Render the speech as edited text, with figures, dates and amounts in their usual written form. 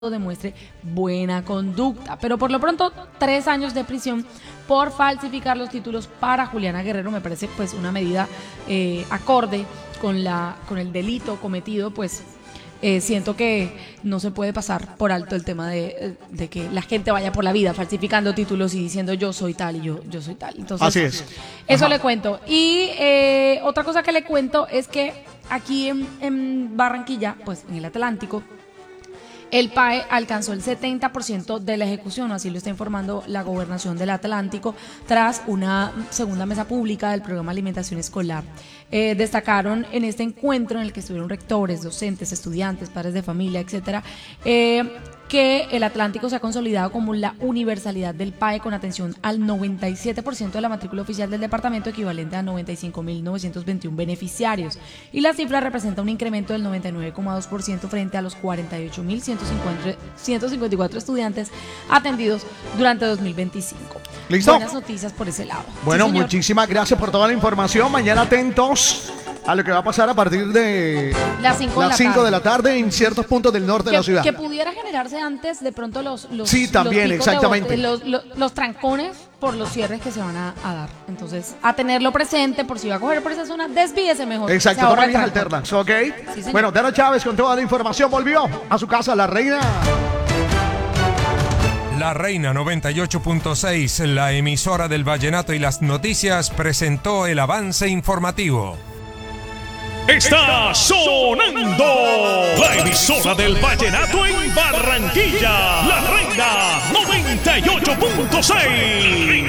demuestre buena conducta. Pero por lo pronto, 3 años de prisión por falsificar los títulos para Juliana Guerrero. Me parece pues una medida acorde con el delito cometido. Pues siento que no se puede pasar por alto el tema de que la gente vaya por la vida falsificando títulos y diciendo yo soy tal y yo soy tal. Entonces, así es. Eso le cuento. Y otra cosa que le cuento es que aquí en Barranquilla, pues en el Atlántico, el PAE alcanzó el 70% de la ejecución, así lo está informando la Gobernación del Atlántico, tras una segunda mesa pública del programa Alimentación Escolar. Destacaron en este encuentro en el que estuvieron rectores, docentes, estudiantes, padres de familia, etcétera, que el Atlántico se ha consolidado como la universalidad del PAE con atención al 97% de la matrícula oficial del departamento, equivalente a 95.921 beneficiarios. Y la cifra representa un incremento del 99,2% frente a los 48.154 estudiantes atendidos durante 2025. ¿Listo? Buenas noticias por ese lado. Bueno, Sí, muchísimas gracias por toda la información. Mañana atentos a lo que va a pasar a partir de las 5 de la tarde en ciertos puntos del norte de la ciudad. Que pudiera generarse antes de pronto los sí, también, los exactamente. los trancones por los cierres que se van a dar. Entonces, a tenerlo presente por si va a coger por esa zona, desvíese mejor. Exacto, toma vías alternas, ¿ok? Sí, bueno, Dana Chávez con toda la información volvió a su casa, La Reina. La Reina 98.6, la emisora del vallenato y las noticias, presentó el avance informativo. Está sonando la emisora del vallenato en Barranquilla, La Reina 98.6.